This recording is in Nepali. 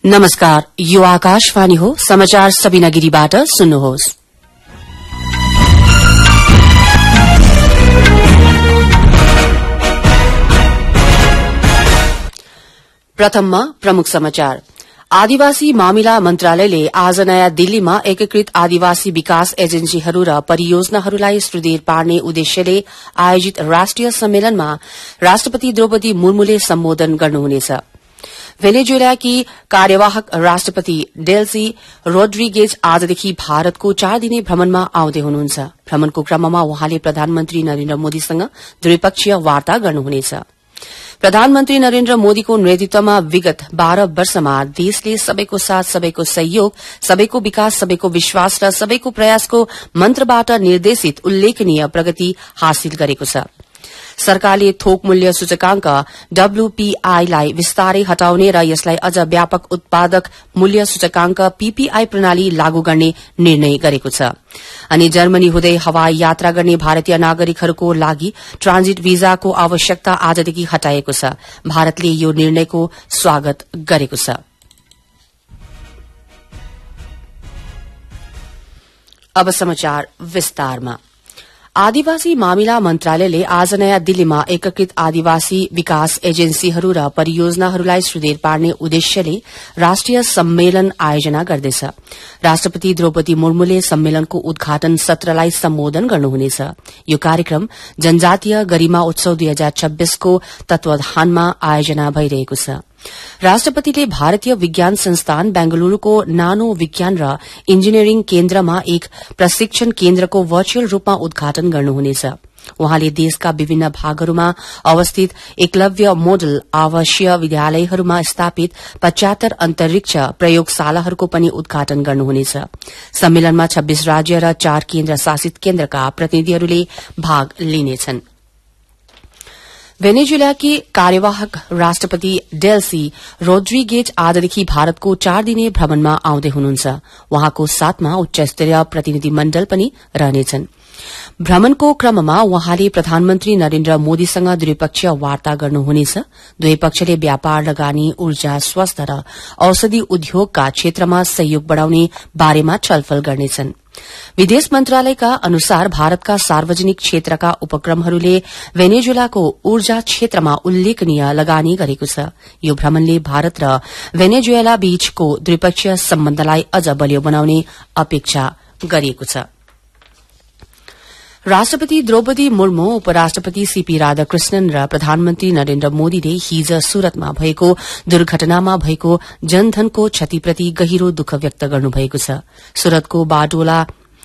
नमस्कार, यो आकाशवाणी हो। समाचार सबिना गिरीबाट सुन्नुहोस्। प्रथममा प्रमुख समाचार। आदिवासी मामिला मन्त्रालयले आज नयाँ दिल्लीमा एकीकृत आदिवासी विकास एजेन्सीहरू र परियोजनाहरूलाई सुदृढ़ पार्ने उद्देश्यले आयोजित राष्ट्रिय सम्मेलनमा राष्ट्रपति द्रौपदी मुर्मुले सम्बोधन गर्नुहुनेछ। भेनेजुएलाकी कार्यवाहक राष्ट्रपति डेल्सी रोड्रिगेज आजदेखि भारतको 4 दिने भ्रमणमा आउँदै हुनुहुन्छ। भ्रमणको क्रममा उहाँले प्रधानमन्त्री नरेन्द्र मोदीसँग द्विपक्षीय वार्ता गर्नुहुनेछ। प्रधानमन्त्री नरेन्द्र मोदीको नेतृत्वमा विगत 12 वर्षमा देशले सबैको साथ, सबैको सहयोग, सबैको विकास, सबैको विश्वास र सबैको प्रयासको मन्त्रबाट निर्देशित उल्लेखनीय प्रगति हासिल गरेको छ। सरकारले थोक मूल्य सूचकांक WPI लाई विस्तारै हटाउने र यसलाई अझ व्यापक उत्पादक मूल्य सूचकांक PPI प्रणाली लागू गर्ने निर्णय गरेको छ। अनि जर्मनी हुँदै हवाई यात्रा गर्ने भारतीय नागरिकहरूको लागि ट्रान्जिट भिजाको आवश्यकता आजदेखि हटाइएको छ। भारतले यो निर्णयको स्वागत गरेको छ। अब समाचार विस्तारमा। आदिवासी मामिला मन्त्रालयले आज नयाँ दिल्लीमा एकीकृत आदिवासी विकास एजेन्सीहरू र परियोजनाहरूलाई सुदृढ़ पार्ने उद्देश्यले राष्ट्रिय सम्मेलन आयोजना गर्दैछ। राष्ट्रपति द्रौपदी मुर्मुले सम्मेलनको उद्घाटन सत्रलाई सम्बोधन गर्नुहुनेछ। यो कार्यक्रम जनजातीय गरिमा उत्सव 2026 को तत्वावधानमा आयोजना भइरहेको छ। राष्ट्रपतिले भारतीय विज्ञान संस्थान बेंगलुरूको नानो विज्ञान र इन्जिनियरिङ केन्द्रमा एक प्रशिक्षण केन्द्रको भर्चुअल रूपमा उद्घाटन गर्नुहुनेछ। उहाँले देशका विभिन्न भागहरूमा अवस्थित एकलव्य मोडल आवासीय विद्यालयहरूमा स्थापित 75 अन्तरिक्ष प्रयोगशालाहरूको पनि उद्घाटन गर्नुहुनेछ। सम्मेलनमा 26 राज्य र 4 केन्द्र शासित केन्द्रका प्रतिनिधिहरूले भाग लिनेछन्। भेनेजुएलाकी कार्यवाहक राष्ट्रपति डेल्सी रोड्रिगेज आजदेखि भारतको 4 दिने भ्रमणमा आउँदै हुनुहुन्छ। उहाँको साथमा उच्च स्तरीय प्रतिनिधि मण्डल पनि रहनेछन्। भ्रमणको क्रममा उहाँले प्रधानमन्त्री नरेन्द्र मोदीसँग द्विपक्षीय वार्ता गर्नुहुनेछ। दुवै पक्षले व्यापार, लगानी, ऊर्जा, स्वास्थ्य र औषधि उद्योगका क्षेत्रमा सहयोग बढ़ाउने बारेमा छलफल गर्नेछन्। विदेश मन्त्रालयका अनुसार भारतका सार्वजनिक क्षेत्रका उपक्रमहरूले भेनेजुएलाको ऊर्जा क्षेत्रमा उल्लेखनीय लगानी गरेको छ। यो भ्रमणले भारत र भेनेजुएला बीचको द्विपक्षीय सम्बन्धलाई अझ बलियो बनाउने अपेक्षा गरिएको छ। राष्ट्रपति द्रौपदी मुर्मु, उपराष्ट्रपति सीपी राधाकृष्णन र प्रधानमन्त्री नरेन्द्र मोदीले हिज सुरतमा भएको दुर्घटनामा भएको जनधनको क्षतिप्रति गहिरो दुःख व्यक्त गर्नुभएको छ। सुरतको बाटोला